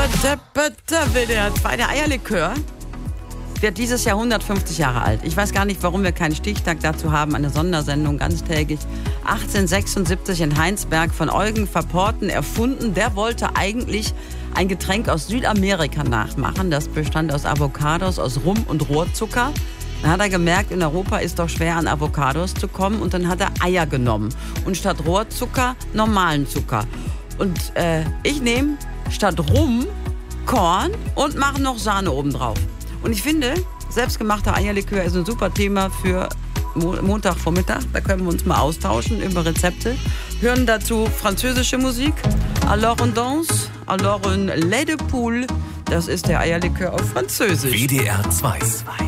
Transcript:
WDR 2, der Eierlikör wird dieses Jahr 150 Jahre alt. Ich weiß gar nicht, warum wir keinen Stichtag dazu haben. Eine Sondersendung, ganztägig. 1876 in Heinsberg von Eugen Verporten erfunden. Der wollte eigentlich ein Getränk aus Südamerika nachmachen. Das bestand aus Avocados, aus Rum und Rohrzucker. Dann hat er gemerkt, in Europa ist doch schwer an Avocados zu kommen. Und dann hat er Eier genommen. Und statt Rohrzucker normalen Zucker. Und ich nehme statt Rum Korn und mache noch Sahne obendrauf. Und ich finde, selbstgemachter Eierlikör ist ein super Thema für Montagvormittag. Da können wir uns mal austauschen über Rezepte. Hören dazu französische Musik. Alors on danse, alors on lait de poule. Das ist der Eierlikör auf Französisch. WDR 2.